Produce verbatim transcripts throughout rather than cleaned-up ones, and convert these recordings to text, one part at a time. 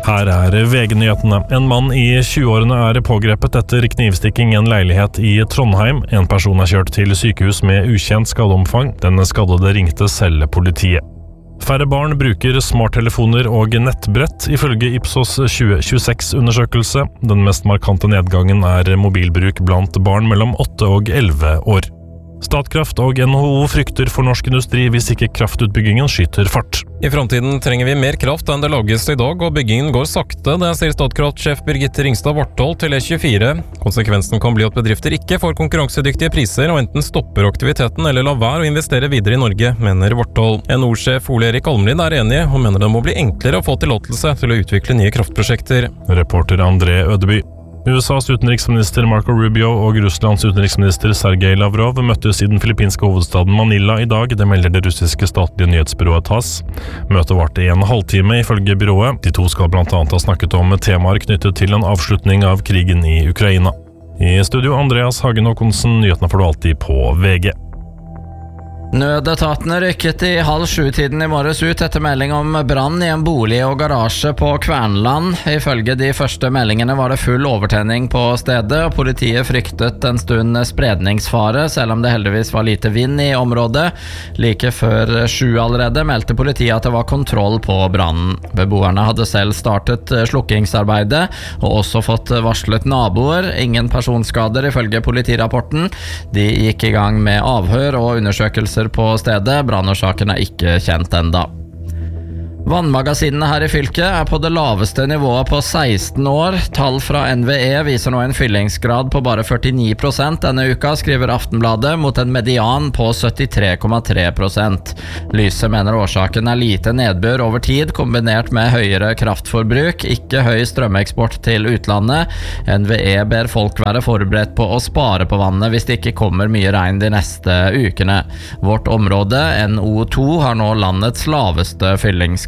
Her er V G-nyhetene. En mann i tjueårene er pågrepet etter knivstikking i en leilighet i Trondheim. En person er kjørt til sykehus med ukjent skadeomfang. Den skadede ringte selv politiet. Færre barn bruker smarttelefoner og nettbrett, ifølge Ipsos tjue tjueseks-undersøkelse. Den mest markante nedgangen er mobilbruk blant barn mellom åtte og elleve år. Statkraft og N H O frykter for norsk industri hvis ikke kraftutbyggingen skyter fart. I fremtiden trenger vi mer kraft enn det lages i dag, og byggingen går sakte. Det sier Statkraft-sjef Birgitte Ringstad Varthold til E tjuefire. Konsekvensen kan bli at bedrifter ikke får konkurransedyktige priser, og enten stopper aktiviteten eller lar være å investere videre i Norge, mener Varthold. N H O-sjef Ole Erik Almlid er enig, og mener det må bli enklere å få tillatelse til å utvikle nye kraftprosjekter. Reporter André Ødeby. U S A's utenriksminister Marco Rubio og Russlands utenriksminister Sergej Lavrov møttes i den filippinske hovedstaden Manila i dag, det melder det russiske statlige nyhetsbyrået T A S S. Møtet varte i en halvtime ifølge byrået. De to skal blant annet ha snakket om temaer knyttet til en avslutning av krigen i Ukraina. I studio Andreas Hagen Håkonsen, nyhetene får du alltid på V G. Nødetatene rykket i halv sju-tiden i morges ut etter melding om brann i en bolig og garasje på Kvernland. Ifølge de første meldingene var det full overtenning på stedet, og politiet fryktet en stund spredningsfare, selv om det heldigvis var lite vind i området. Like før sju allerede meldte politiet at det var kontroll på brannen. Beboerne hadde selv startet slukkingsarbeidet, og også fått varslet naboer. Ingen personskader ifølge politirapporten. De gikk i gang med avhør og undersøkelser på stedet. Brannårsaken er ikke kjent enda. Vannmagasinene her i fylket er på det laveste nivået på seksten år. Tall fra N V E viser nå en fyllingsgrad på bare førtini prosent denne uka, skriver Aftenbladet, mot en median på syttitre komma tre prosent. Lyse mener årsaken er lite nedbør over tid, kombinert med høyere kraftforbruk, ikke høy strømeksport til utlandet. N V E ber folk være forberedt på å spare på vannet hvis det ikke kommer mye regn de neste ukene. Vårt område, N O to, har nå landets laveste fyllingsgrad.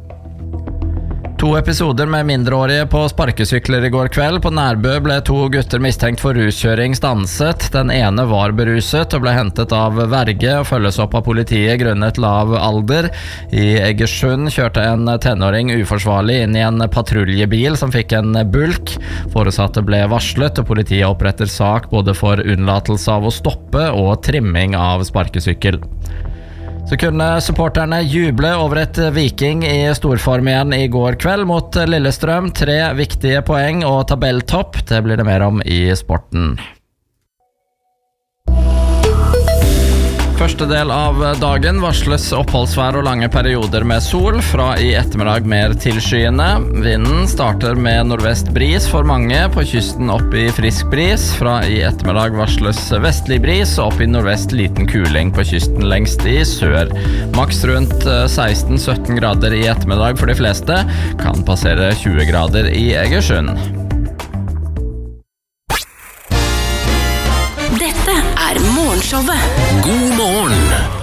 To episoder med mindreårige på sparkesykler i går kveld. På Nærbø ble to gutter mistenkt for ruskjøring stanset. Den ene var beruset og ble hentet av verge og følges opp av politiet grunnet lav alder. I Egersund kjørte en tenåring uforsvarlig inn i en patruljebil som fikk en bulk. Foresatte ble varslet, og politiet oppretter sak både for unnlatelse av å stoppe og trimming av sparkesykkel. Så kunne supporterne juble over et Viking i storform igjen i går kveld mot Lillestrøm. Tre viktige poeng og tabelltopp. Det blir det mer om i sporten. Første del av dagen varsles oppholdsvær og lange perioder med sol, fra i ettermiddag mer tilskyende. Vinden starter med nordvest bris for mange, på kysten opp i frisk bris. Fra i ettermiddag varsles vestlig bris, og opp i nordvest liten kuling på kysten lengst i sør. Maks rundt seksten til sytten grader i ettermiddag for de fleste, kan passere tjue grader i Egersund. Dette er morgenshowet. God morgen!